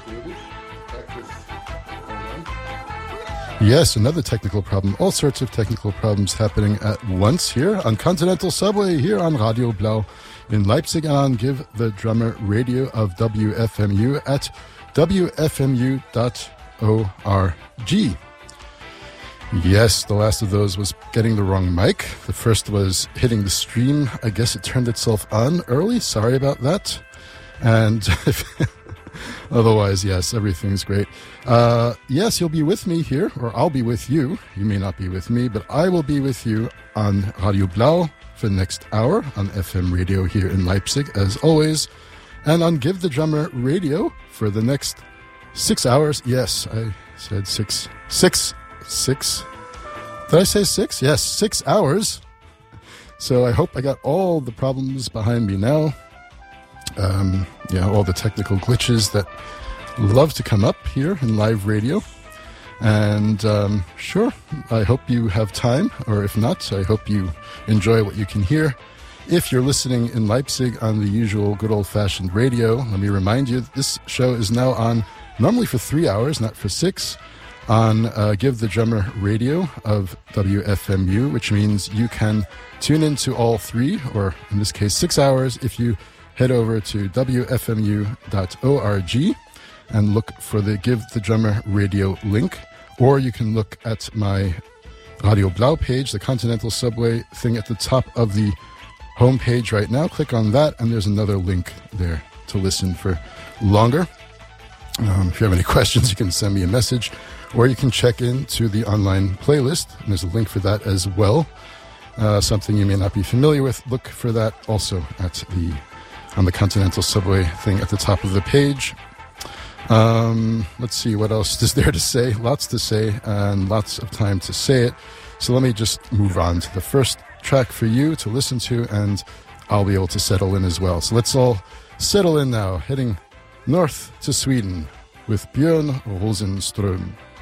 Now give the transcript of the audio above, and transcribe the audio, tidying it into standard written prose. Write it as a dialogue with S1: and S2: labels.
S1: Yes, another technical problem. All sorts of technical problems happening at once here on Continental Subway, here on Radio Blau in Leipzig, and on Give the Drummer Radio of WFMU at wfmu.org. Yes, the last of those was getting the wrong mic. The first was hitting the stream. I guess it turned itself on early. Sorry about that. And otherwise, yes, everything's great. Yes, you'll be with me here, or I'll be with you. You may not be with me, but I will be with you on Radio Blau for the next hour on FM radio here in Leipzig, as always, and on Give the Drummer Radio for the next 6 hours. Yes, I said six. Did I say 6? Yes, 6 hours. So I hope I got all the problems behind me now. All the technical glitches that love to come up here in live radio. And sure, I hope you have time, or if not, I hope you enjoy what you can hear. If you're listening in Leipzig on the usual good old-fashioned radio, let me remind you, this show is now on normally for 3 hours, not for 6, on Give the Drummer Radio of WFMU, which means you can tune into all 3, or in this case 6 hours, if you head over to wfmu.org and look for the Give the Drummer Radio link, or you can look at my Radio Blau page, the Continental Subway thing at the top of the homepage right now. Click on that, and there's another link there to listen for longer. If you have any questions, you can send me a message, or you can check into the online playlist, and there's a link for that as well. Something you may not be familiar with, look for that also on the Continental Subway thing at the top of the page. Let's see, what else is there to say? Lots to say, and lots of time to say it. So let me just move on to the first track for you to listen to, and I'll be able to settle in as well. So let's all settle in now, heading north to Sweden with Björn Rosenström.